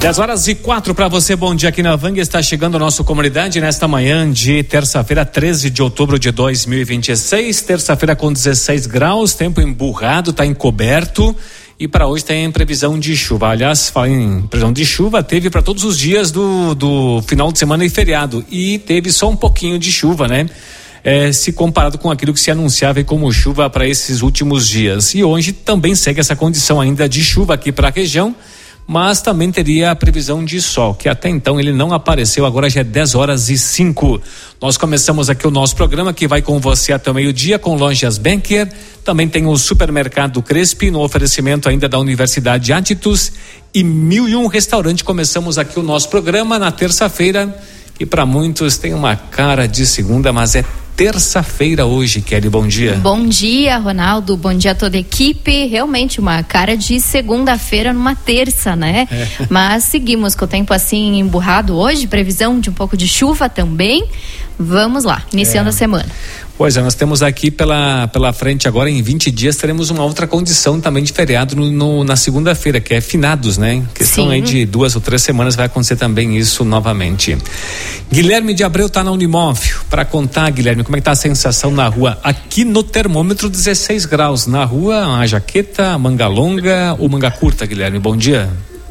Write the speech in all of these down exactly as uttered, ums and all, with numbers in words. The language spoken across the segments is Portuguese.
dez horas e quatro para você, bom dia aqui na Vang. Está chegando a nossa comunidade nesta manhã de terça-feira, treze de outubro de dois mil e vinte e seis. Terça-feira com dezesseis graus, tempo emburrado, está encoberto. E para hoje tem previsão de chuva. Aliás, fala em previsão de chuva, teve para todos os dias do, do final de semana e feriado. E teve só um pouquinho de chuva, né? É, se comparado com aquilo que se anunciava como chuva para esses últimos dias. E hoje também segue essa condição ainda de chuva aqui para a região, mas também teria a previsão de sol, que até então ele não apareceu. Agora já é dez horas e cinco. Nós começamos aqui o nosso programa, que vai com você até o meio-dia, com Lojas Benker. Também tem o Supermercado Crespi, no oferecimento ainda da Universidade Atitudes e Mil e Um Restaurante. Começamos aqui o nosso programa na terça-feira, que para muitos tem uma cara de segunda, mas é terça-feira hoje. Kelly, bom dia. Bom dia, Ronaldo, bom dia a toda a equipe. Realmente uma cara de segunda-feira numa terça, né? É. Mas seguimos com o tempo assim emburrado hoje, previsão de um pouco de chuva também. Vamos lá, iniciando é. a semana. Pois é, nós temos aqui pela, pela frente agora, em vinte dias, teremos uma outra condição também de feriado no, no, na segunda-feira, que é finados, né? Questão Sim. aí de duas ou três semanas vai acontecer também isso novamente. Guilherme de Abreu está na Unimóvel para contar, Guilherme, como é que tá a sensação na rua? Aqui no termômetro dezesseis graus, na rua a jaqueta, manga longa ou manga curta, Guilherme? Bom dia.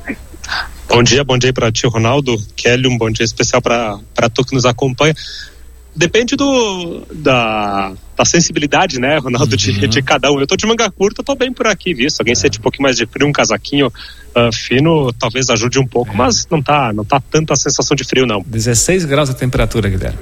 Bom dia, bom dia para ti, Ronaldo, Kelly, um bom dia especial para para tu que nos acompanha. Depende do da, da sensibilidade, né, Ronaldo, uhum. de, de cada um. Eu tô de manga curta, tô bem por aqui, viu? Se alguém é. sente um pouquinho mais de frio, um casaquinho uh, fino, talvez ajude um pouco, é. mas não tá, não tá tanta sensação de frio, não. dezesseis graus a temperatura, Guilherme.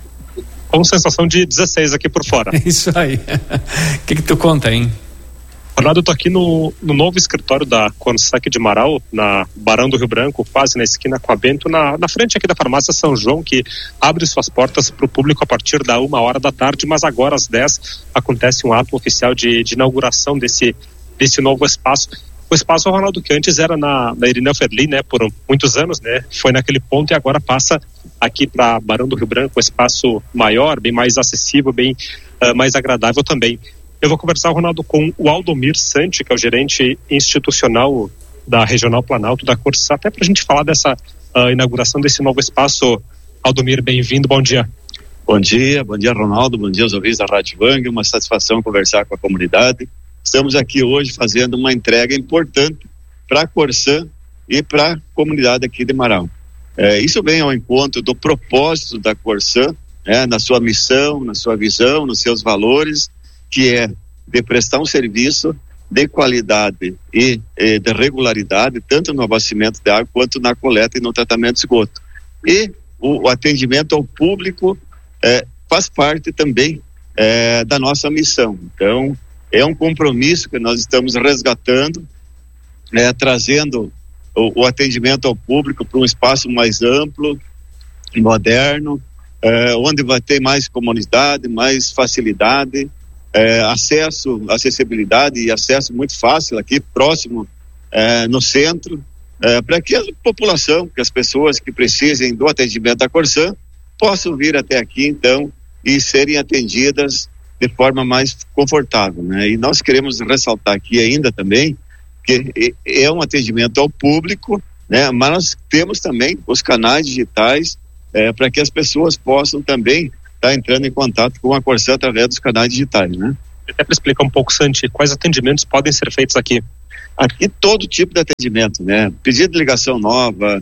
Com sensação de dezesseis aqui por fora. Isso aí. O que que tu conta, hein? Ronaldo, eu tô aqui no, no novo escritório da Consec de Marau, na Barão do Rio Branco, quase na esquina com a Bento, na, na frente aqui da farmácia São João, que abre suas portas para o público a partir da uma hora da tarde, mas agora às dez acontece um ato oficial de, de inauguração desse, desse novo espaço. O espaço, Ronaldo, que antes era na, na Irineu Ferli, né, por muitos anos, né, foi naquele ponto e agora passa aqui para Barão do Rio Branco, um espaço maior, bem mais acessível, bem uh, mais agradável também. Eu vou conversar, Ronaldo, com o Aldomir Santi, que é o gerente institucional da Regional Planalto da Corsã, até para a gente falar dessa uh, inauguração desse novo espaço. Aldomir, bem-vindo, bom dia. Bom dia, bom dia, Ronaldo, bom dia aos ouvintes da Rádio Vang, uma satisfação conversar com a comunidade. Estamos aqui hoje fazendo uma entrega importante para a Corsã e para a comunidade aqui de Marau. É, isso vem ao encontro do propósito da Corsã, né, na sua missão, na sua visão, nos seus valores, que é de prestar um serviço de qualidade e, e de regularidade, tanto no abastecimento de água quanto na coleta e no tratamento de esgoto. E o, o atendimento ao público é, faz parte também é, da nossa missão. Então, é um compromisso que nós estamos resgatando, é, trazendo o, o atendimento ao público para um espaço mais amplo, moderno, é, onde vai ter mais comunidade, mais facilidade, É, acesso, acessibilidade e acesso muito fácil aqui, próximo, é, no centro, é, para que a população, que as pessoas que precisem do atendimento da Corsã possam vir até aqui, então, e serem atendidas de forma mais confortável, né? E nós queremos ressaltar aqui ainda também que é um atendimento ao público, né? Mas nós temos também os canais digitais é, para que as pessoas possam também está entrando em contato com a Corsã através dos canais digitais, né? Até para explicar um pouco, Santi, quais atendimentos podem ser feitos aqui? Aqui todo tipo de atendimento, né? Pedido de ligação nova,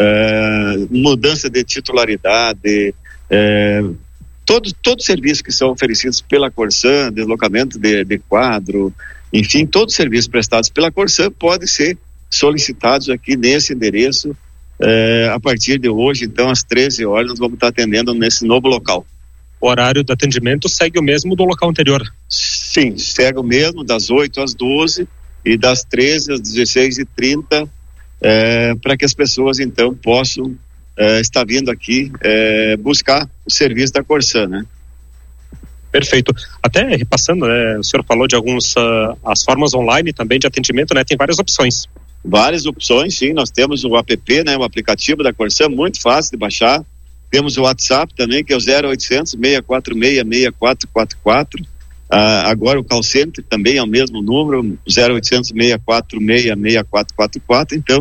é, mudança de titularidade, é, todo, todo serviço que são oferecidos pela Corsã, deslocamento de, de quadro, enfim, todos os serviços prestados pela Corsã podem ser solicitados aqui nesse endereço, é, a partir de hoje, então às treze horas nós vamos estar atendendo nesse novo local. O horário do atendimento segue o mesmo do local anterior? Sim, segue o mesmo, das oito às doze e das treze às dezesseis e trinta, é, para que as pessoas então possam é, estar vindo aqui é, buscar o serviço da Corsã, né? Perfeito. Até repassando, né, o senhor falou de algumas uh, as formas online também de atendimento, né? Tem várias opções. Várias opções, sim. Nós temos o app, né, o aplicativo da Corsã, muito fácil de baixar. Temos o WhatsApp também, que é o zero oitocentos, seis quatro seis, seis quatro quatro quatro. Ah, agora o call center também é o mesmo número, zero oitocentos, seis quatro seis, seis quatro quatro quatro. Então,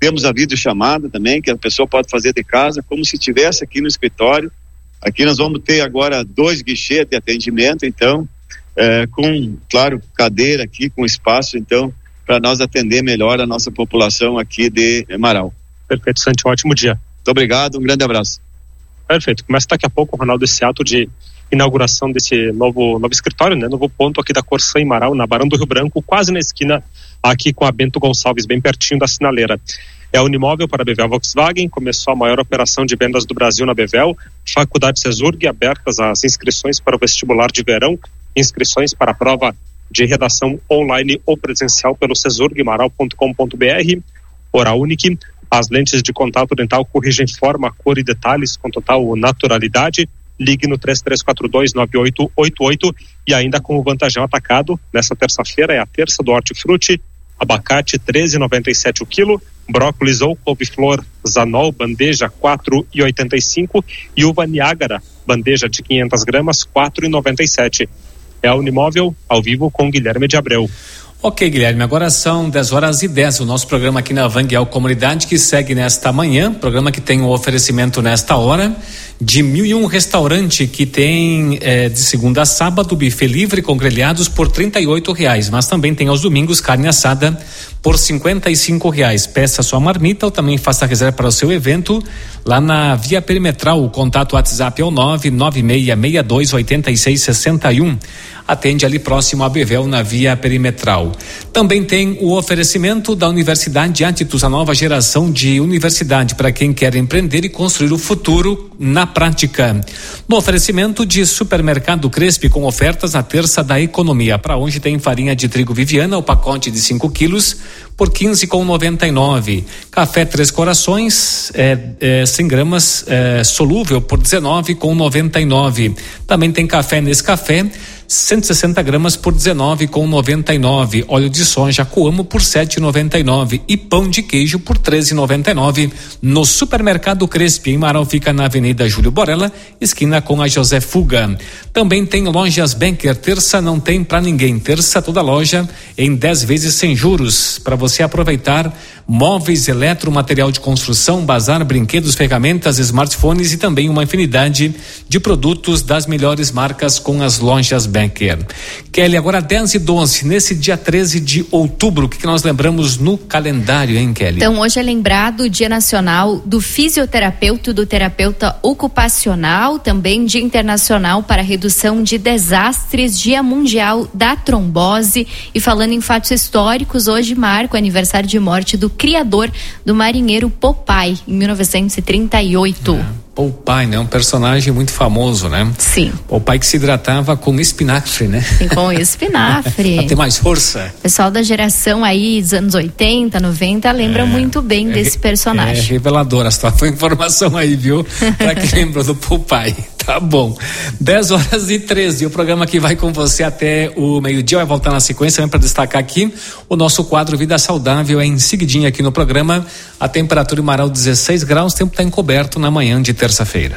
temos a videochamada também, que a pessoa pode fazer de casa, como se estivesse aqui no escritório. Aqui nós vamos ter agora dois guichês de atendimento, então, é, com, claro, cadeira aqui, com espaço, então, para nós atender melhor a nossa população aqui de Marau. Perfeito, Santi, um ótimo dia. Muito obrigado, um grande abraço. Perfeito, começa daqui a pouco, Ronaldo, esse ato de inauguração desse novo, novo escritório, né? Novo ponto aqui da Corsã em Marau, na Barão do Rio Branco, quase na esquina aqui com a Bento Gonçalves, bem pertinho da sinaleira. É a Unimóvel para a Bevel Volkswagen, começou a maior operação de vendas do Brasil na Bevel, Faculdade Cesurg, abertas as inscrições para o vestibular de verão, inscrições para a prova de redação online ou presencial pelo cesurg maral ponto com ponto b r. Oral Unique, as lentes de contato dental corrigem forma, cor e detalhes com total naturalidade. Ligue no três três quatro dois nove oito oito oito e ainda com o Vantajão Atacado, nessa terça-feira é a terça do Hortifruti, abacate treze reais e noventa e sete o quilo, brócolis ou couve-flor Zanol, bandeja quatro reais e oitenta e cinco e uva Niágara, bandeja de quinhentas gramas, quatro reais e noventa e sete. É a Unimóvel, ao vivo com Guilherme de Abreu. Ok, Guilherme, agora são dez horas e dez. O nosso programa aqui na Vanguel Comunidade, que segue nesta manhã, programa que tem um oferecimento nesta hora de Mil e Um Restaurante, que tem eh, de segunda a sábado buffet livre com grelhados por trinta e oito reais, mas também tem aos domingos carne assada por cinquenta e cinco reais. Peça sua marmita ou também faça a reserva para o seu evento lá na Via Perimetral. O contato WhatsApp é o nove nove seis seis dois oito seis seis um. Atende ali próximo a Bevel, na Via Perimetral. Também tem o oferecimento da Universidade Atitus, a nova geração de universidade para quem quer empreender e construir o futuro na prática. No oferecimento de Supermercado Crespi, com ofertas na terça da economia. Para hoje tem farinha de trigo Viviana, o pacote de cinco quilos por quinze reais e noventa e nove centavos. Café Três Corações, é, é, cem gramas, é, solúvel por dezenove reais e noventa e nove centavos. Também tem café Nescafé, cento e sessenta gramas por dezenove reais e noventa e nove centavos. Óleo de soja Coamo por sete reais e noventa e nove centavos. E pão de queijo por treze reais e noventa e nove centavos. No Supermercado Crespi, em Marau, fica na Avenida Júlio Borella, esquina com a José Fuga. Também tem Lojas Banker. Terça não tem pra ninguém. Terça toda loja em dez vezes sem juros, para você aproveitar. Móveis, eletro, material de construção, bazar, brinquedos, ferramentas, smartphones e também uma infinidade de produtos das melhores marcas com as Lojas Banker. Kelly, agora dez e doze, nesse dia treze de outubro, o que, que nós lembramos no calendário, hein, Kelly? Então, hoje é lembrado o Dia Nacional do Fisioterapeuta e do Terapeuta Ocupacional, também Dia Internacional para a Redução de Desastres, Dia Mundial da Trombose. E falando em fatos históricos, hoje marca o aniversário de morte do criador do marinheiro Popeye, em mil novecentos e trinta e oito. É. Popeye, né? Um personagem muito famoso, né? Sim. Popeye que se hidratava com espinafre, né? E com espinafre. Pra ter mais força. O pessoal da geração aí dos anos oitenta, noventa lembra é, muito bem é, desse personagem. É reveladora, só foi informação aí, viu? Pra quem lembrou do Popeye. Tá bom. dez horas e treze. O programa que vai com você até o meio-dia vai voltar na sequência, também para destacar aqui o nosso quadro Vida Saudável é em seguidinha aqui no programa. A temperatura em Marau dezesseis graus, o tempo está encoberto na manhã de terça-feira.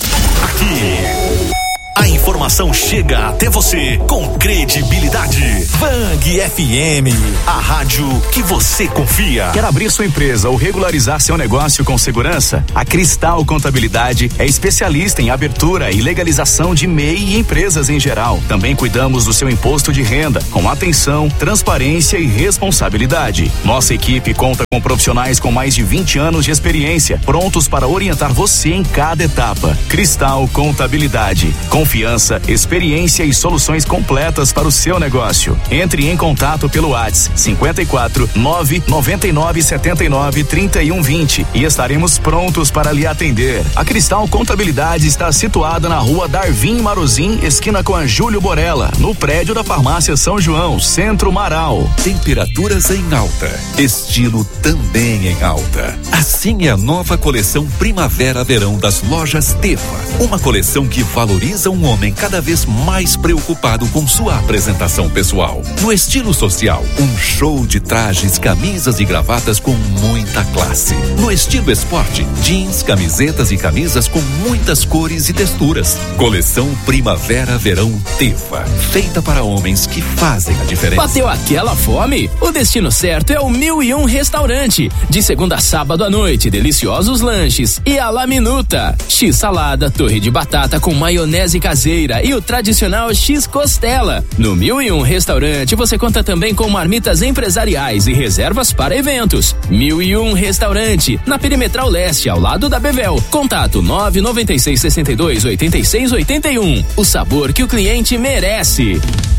Aqui a informação chega até você com credibilidade. Vang F M, a rádio que você confia. Quer abrir sua empresa ou regularizar seu negócio com segurança? A Cristal Contabilidade é especialista em abertura e legalização de M E I e empresas em geral. Também cuidamos do seu imposto de renda, com atenção, transparência e responsabilidade. Nossa equipe conta com profissionais com mais de vinte anos de experiência, prontos para orientar você em cada etapa. Cristal Contabilidade. Confiança, experiência e soluções completas para o seu negócio. Entre em contato pelo WhatsApp cinquenta e quatro, nove noventa e nove, setenta e nove, trinta e um, vinte e estaremos prontos para lhe atender. A Cristal Contabilidade está situada na rua Darvin Marozim, esquina com a Júlio Borella, no prédio da Farmácia São João, Centro Marau. Temperaturas em alta, estilo também em alta. Assim é a nova coleção Primavera-Verão das Lojas Tefa. Uma coleção que valoriza o um homem cada vez mais preocupado com sua apresentação pessoal. No estilo social, um show de trajes, camisas e gravatas com muita classe. No estilo esporte, jeans, camisetas e camisas com muitas cores e texturas. Coleção Primavera-Verão Teva, feita para homens que fazem a diferença. Bateu aquela fome? O destino certo é o Mil e Um Restaurante. De segunda a sábado à noite, deliciosos lanches e a la minuta. X-salada, torre de batata com maionese caseira e o tradicional X-costela. No Mil e Um Restaurante você conta também com marmitas empresariais e reservas para eventos. Mil e Um Restaurante, na Perimetral Leste, ao lado da Bevel. Contato nove nove seis, sessenta e dois, oitenta e seis, oitenta e um. O sabor que o cliente merece.